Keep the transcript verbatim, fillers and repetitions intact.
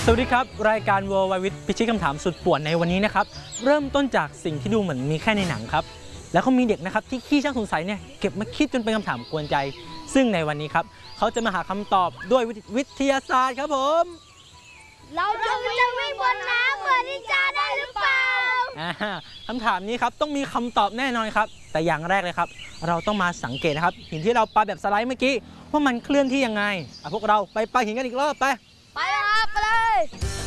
วัสดีครับรายการ World Wide วิทย์พิชิตคำถามสุดป่วนในวันนี้นะครับเริ่มต้นจากสิ่งที่ดูเหมือนมีแค่ในหนังครับแล้วเขามีเด็กนะครับที่ขี้ช่างสงสัยเนี่ยเก็บมาคิดจนเป็นคำถามกวนใจซึ่งในวันนี้ครับเขาจะมาหาคำตอบด้วยวิทยาศาสตร์ครับผมเราจะวิ่งบนน้ำเหมือนนินจาได้หรือเปล่าคำถามนี้ครับต้องมีคำตอบแน่นอนครับแต่อย่างแรกเลยครับเราต้องมาสังเกตนะครับหินที่เราปาแบบสไลด์เมื่อกี้ว่ามันเคลื่อนที่ยังไงพวกเราไปปาหินกันอีกรอบไปไปเลยครับไปเลย